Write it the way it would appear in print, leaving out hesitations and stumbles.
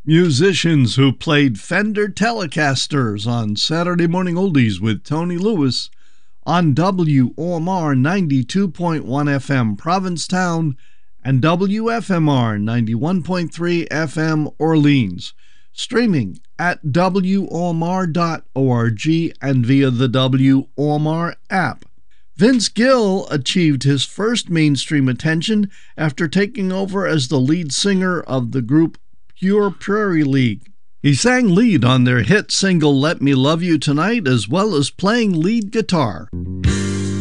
Musicians who played Fender Telecasters on Saturday Morning Oldies with Tony Lewis on WOMR 92.1 FM Provincetown and WFMR 91.3 FM Orleans. Streaming at WOMR.org and via the WOMR app. Vince Gill achieved his first mainstream attention after taking over as the lead singer of the group Pure Prairie League. He sang lead on their hit single Let Me Love You Tonight, as well as playing lead guitar.